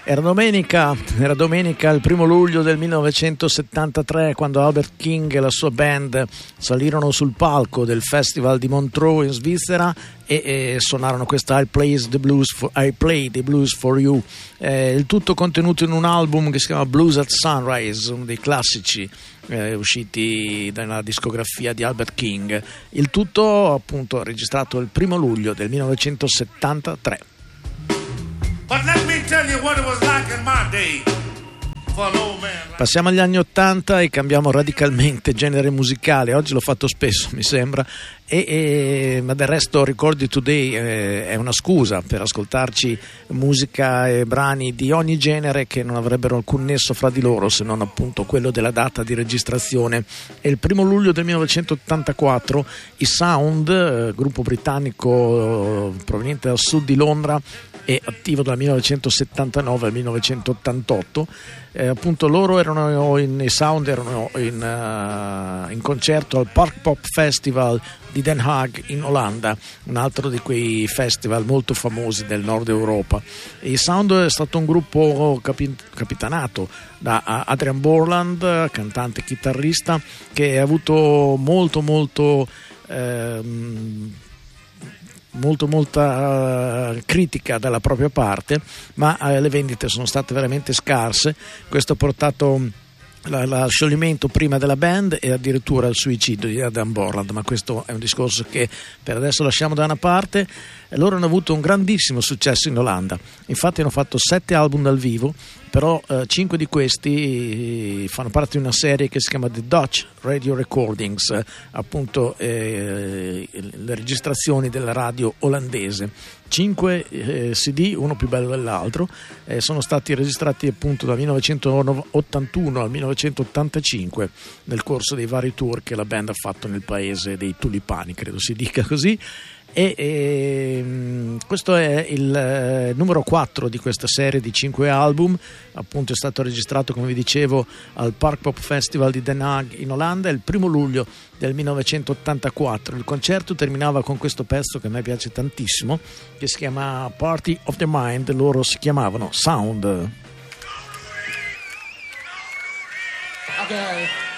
Era domenica il 1 luglio del 1973 quando Albert King e la sua band salirono sul palco del Festival di Montreux in Svizzera e suonarono questa I Play the Blues for You, il tutto contenuto in un album che si chiama Blues at Sunrise, uno dei classici usciti dalla discografia di Albert King. Il tutto appunto registrato il 1 luglio del 1973. But let me tell you what it was like in my day for an old man. Passiamo agli anni '80 e cambiamo radicalmente genere musicale. Oggi l'ho fatto spesso, mi sembra, ma del resto Record It Today è una scusa per ascoltarci musica e brani di ogni genere che non avrebbero alcun nesso fra di loro se non appunto quello della data di registrazione. È il 1 luglio del 1984 i Sound, gruppo britannico proveniente dal sud di Londra e attivo dal 1979 al 1988, appunto loro erano in concerto al Park Pop Festival di Den Haag in Olanda, un altro di quei festival molto famosi del nord Europa. I Sound è stato un gruppo capitanato da Adrian Borland, cantante e chitarrista, che ha avuto molta critica dalla propria parte, ma le vendite sono state veramente scarse. Questo ha portato lo scioglimento prima della band e addirittura al suicidio di Adam Borland, ma questo è un discorso che per adesso lasciamo da una parte. Loro hanno avuto un grandissimo successo in Olanda, infatti hanno fatto 7 album dal vivo, però 5 di questi fanno parte di una serie che si chiama The Dutch Radio Recordings, appunto le registrazioni della radio olandese. 5 CD, uno più bello dell'altro, sono stati registrati appunto dal 1981 al 1985 nel corso dei vari tour che la band ha fatto nel paese dei tulipani, credo si dica così. Questo è il numero 4 di questa serie di 5 album, appunto è stato registrato, come vi dicevo, al Park Pop Festival di Den Haag in Olanda il 1 luglio del 1984. Il concerto terminava con questo pezzo che a me piace tantissimo, che si chiama Party of the Mind. Loro si chiamavano Sound. Okay.